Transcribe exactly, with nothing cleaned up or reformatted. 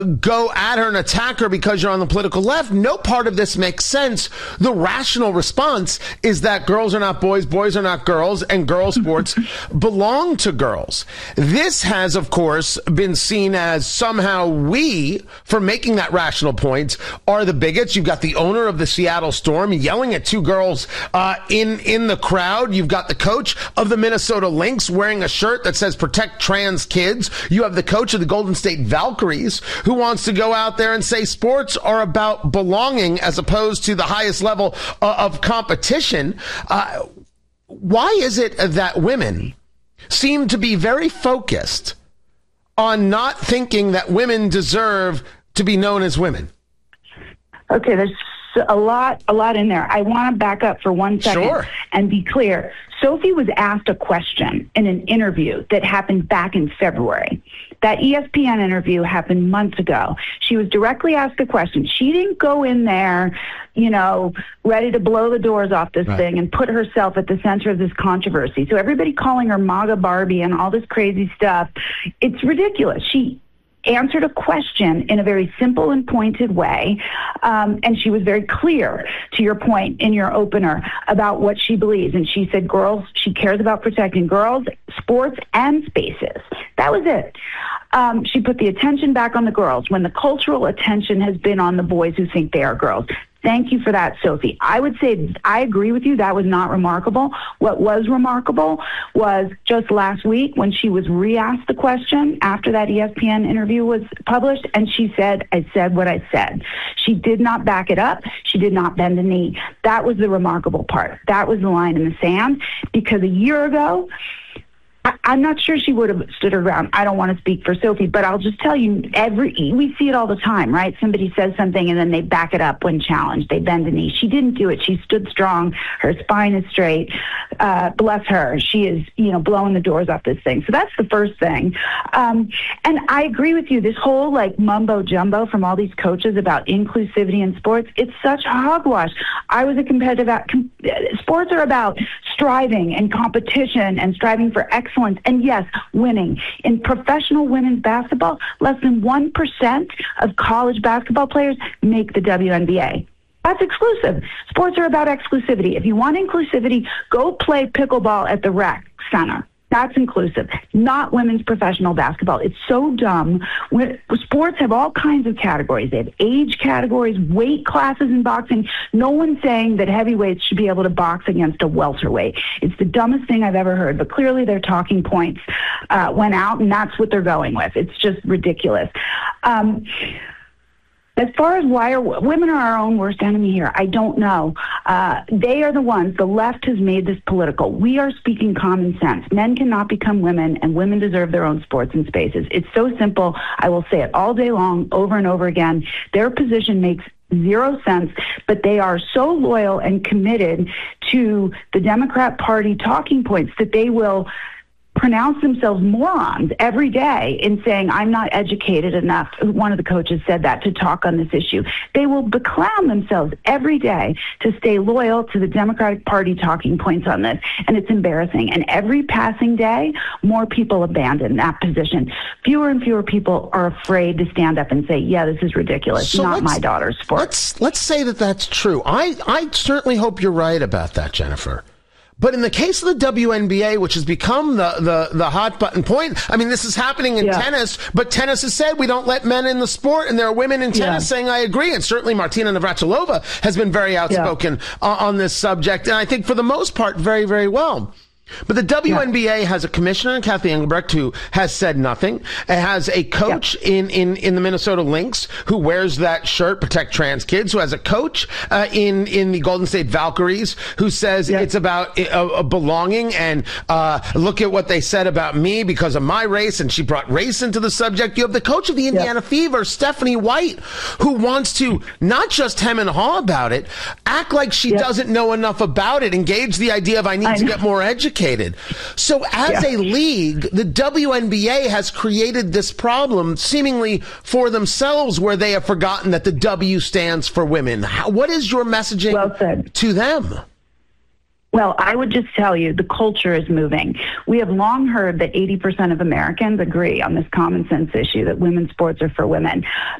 go at her and attack her because you're on the political left. No part of this makes sense. The rational response is that girls are not boys, boys are not girls, and girl sports belong to girls. This has, of course, been seen as somehow we, for making that rational point, are the bigots. You've got the owner of the Seattle Storm yelling at two girls uh, in, in the crowd. You've got the coach of the Minnesota Lynx wearing a shirt that says protect trans kids. You have the coach of the Golden State Valkyries who wants to go out there and say sports are about belonging as opposed to the highest level uh, of competition. Uh, why is it that women seem to be very focused on not thinking that women deserve to be known as women? Okay, there's a lot, a lot in there. I want to back up for one second Sure. and be clear. Sophie was asked a question in an interview that happened back in February. That E S P N interview happened months ago. She was directly asked a question. She didn't go in there, you know, ready to blow the doors off this Right. thing and put herself at the center of this controversy. So everybody calling her MAGA Barbie and all this crazy stuff, it's ridiculous. She answered a question in a very simple and pointed way, um, and she was very clear, to your point in your opener, about what she believes. And she said girls, she cares about protecting girls, sports, and spaces. That was it. Um, she put the attention back on the girls when the cultural attention has been on the boys who think they are girls. Thank you for that, Sophie. I would say I agree with you. That was not remarkable. What was remarkable was just last week when she was re-asked the question after that E S P N interview was published, and she said, I said what I said. She did not back it up. She did not bend a knee. That was the remarkable part. That was the line in the sand, because a year ago, I, I'm not sure she would have stood her ground. I don't want to speak for Sophie, but I'll just tell you, every we see it all the time, right? Somebody says something and then they back it up when challenged. They bend the knee. She didn't do it. She stood strong. Her spine is straight. Uh, bless her. She is, you know, blowing the doors off this thing. So that's the first thing. Um, and I agree with you. This whole like mumbo jumbo from all these coaches about inclusivity in sports, it's such hogwash. I was a competitive, com- sports are about striving and competition and striving for excellence. And yes, winning. In professional women's basketball, less than one percent of college basketball players make the W N B A. That's exclusive. Sports are about exclusivity. If you want inclusivity, go play pickleball at the rec center. That's inclusive, not women's professional basketball. It's so dumb. When, sports have all kinds of categories. They have age categories, weight classes in boxing. No one's saying that heavyweights should be able to box against a welterweight. It's the dumbest thing I've ever heard, but clearly their talking points uh, went out, and that's what they're going with. It's just ridiculous. Um, As far as why are women are our own worst enemy here, I don't know. Uh, they are the ones. The left has made this political. We are speaking common sense. Men cannot become women, and women deserve their own sports and spaces. It's so simple. I will say it all day long, over and over again. Their position makes zero sense, but they are so loyal and committed to the Democrat Party talking points that they will pronounce themselves morons every day in saying, I'm not educated enough. One of the coaches said that, to talk on this issue. They will beclown themselves every day to stay loyal to the Democratic Party talking points on this. And it's embarrassing. And every passing day, more people abandon that position. Fewer and fewer people are afraid to stand up and say, yeah, this is ridiculous. So not my daughter's sport. Let's, let's say that that's true. I, I certainly hope you're right about that, Jennifer. But in the case of the W N B A, which has become the, the, the hot button point, I mean, this is happening in yeah. tennis, but tennis has said we don't let men in the sport, and there are women in tennis yeah. saying, I agree. And certainly Martina Navratilova has been very outspoken yeah. uh, on this subject, and I think for the most part, very, very well. But the W N B A yeah. has a commissioner, Kathy Engelbrecht, who has said nothing. It has a coach yeah. in, in, in the Minnesota Lynx who wears that shirt, Protect Trans Kids, who has a coach uh, in, in the Golden State Valkyries who says yeah. it's about uh, belonging and uh, look at what they said about me because of my race, and she brought race into the subject. You have the coach of the Indiana yeah. Fever, Stephanie White, who wants to not just hem and haw about it, act like she yeah. doesn't know enough about it, engage the idea of I need I to know. get more educated. So as yeah. a league, the W N B A has created this problem seemingly for themselves where they have forgotten that the W stands for women. How, what is your messaging well said. to them? Well, I would just tell you the culture is moving. We have long heard that eighty percent of Americans agree on this common sense issue that women's sports are for women.